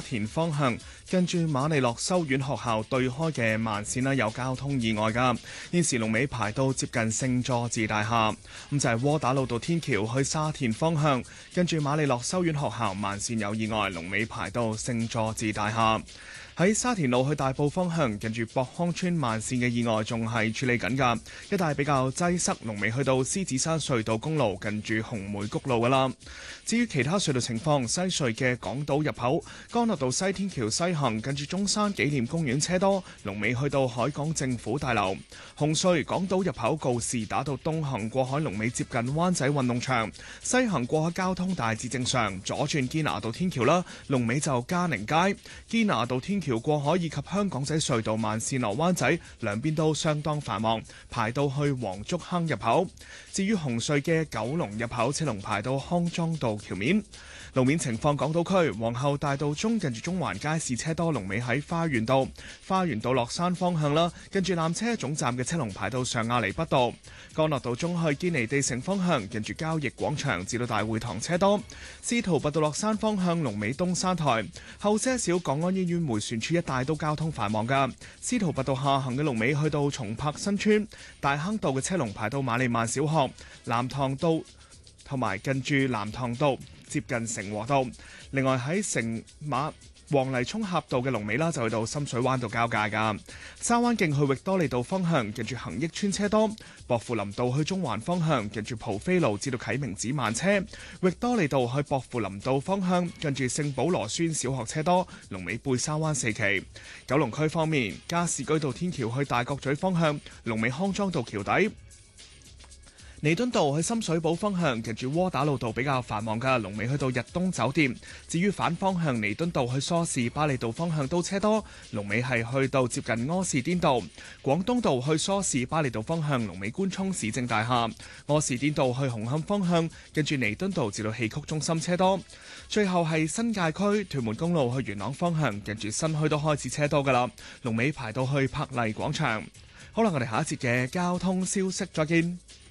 田方向，近住瑪利諾修院學校對開嘅慢線啦，有交通意外㗎。現時龍尾排到接近聖佐治大廈。咁就係窩打老道天橋去沙田方向，近住瑪利諾修院學校慢線有意外，龍尾排到聖佐治大廈。喺沙田路去大埔方向，近住博康村慢線嘅意外仲係處理緊㗎，一帶比較擠塞，龍尾去到獅子山隧道公路近住紅梅谷路㗎啦。至於其他隧道情況，西隧嘅港島入口，干諾道西天橋西行，近住中山紀念公園車多，龍尾去到海港政府大樓。紅隧港島入口告士打道東行過海龍尾接近灣仔運動場，西行過海交通大致正常，左轉堅拿道天橋啦，龍尾就嘉寧街。堅拿道天橋過海以及香港仔隧道慢線落灣仔兩邊都相當繁忙，排到去黃竹坑入口。至於紅隧嘅九龍入口，車龍排到康莊道橋面。路面情況，港島區皇后大道中近住中環街市車多，龍尾喺花園道。花園道落山方向啦，近住纜車總站嘅車龍排到上亞厘畢道。干諾道中去堅尼地城方向，近住交易廣場至到大會堂車多。司徒拔道落山方向，龍尾東山台。後些少港安醫院迴旋處一帶都交通繁忙㗎。司徒拔道下行嘅龍尾去到松柏新村。大坑道嘅車龍排到瑪利曼小學。藍塘道同埋近住藍塘道接近成和道。另外喺黃泥涌峽道嘅龍尾啦，就去到深水灣道交界㗎。沙灣徑去域多利道方向，近住恒益村車多。薄扶林道去中環方向，近住蒲飛路至到啟明寺慢車。域多利道去薄扶林道方向，近住聖保羅孫小學車多，龍尾貝沙灣四期。九龍區方面，加士居道天橋去大角咀方向，龍尾康莊道橋底。彌敦道去深水埗方向，近住窩打老道比較繁忙㗎，龍尾去到日東酒店。至於反方向彌敦道去梳士巴利道方向都車多，龍尾係去到接近柯士甸道。廣東道去梳士巴利道方向，龍尾官涌市政大廈。柯士甸道去紅磡方向，近住彌敦道至到戲曲中心車多。最後係新界區屯門公路去元朗方向，近住新墟都開始車多㗎啦，龍尾排到去柏麗廣場。好啦，我哋下一節嘅交通消息再見。